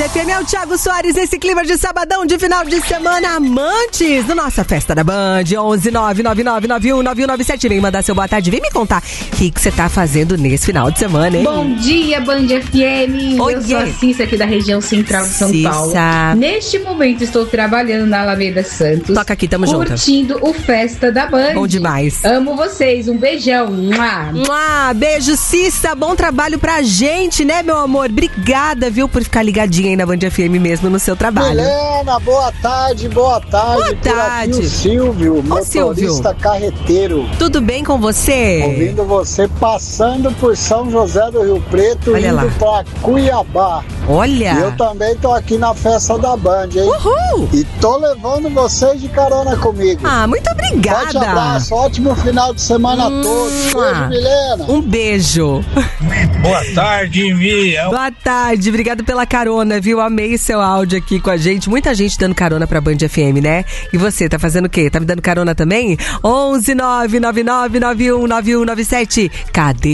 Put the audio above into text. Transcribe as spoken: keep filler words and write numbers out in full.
F M, é o Thiago Soares, esse clima de sabadão de final de semana, amantes da nossa festa da Band, onze nove nove nove nove um nove um nove sete. Vem mandar seu boa tarde, vem me contar o que você tá fazendo nesse final de semana, hein? Bom dia, Band F M. Oi, eu sou a Cissa aqui da região central de São Cissa. Paulo. Neste momento estou trabalhando na Alameda Santos. Toca aqui, tamo junto. Curtindo o Festa da Band. Bom demais. Amo vocês, um beijão. Mua. Mua, beijo, Cissa, bom trabalho pra gente, né, meu amor? Obrigada, viu, por ficar ligadinha aí na Band F M mesmo no seu trabalho. Helena, boa tarde, boa tarde. Boa tarde. Por aqui o Silvio, Ô, motorista Silvio. carreteiro. Tudo bem com você? Ouvindo você passando por São José do Rio Preto, Olha indo lá. pra Cuiabá. Olha. E eu também tô aqui na festa da Band, hein? Uhul. E tô levando vocês de carona comigo. Ah, muito obrigada. Forte abraço, ótimo final de semana a todos. Beijo, Milena. Um beijo. Boa tarde, Mia. Boa tarde, obrigado pela carona, viu? Amei seu áudio aqui com a gente. Muita gente dando carona pra Band F M, né? E você, tá fazendo o quê? Tá me dando carona também? onze nove nove nove nove um nove um nove sete. Cadê?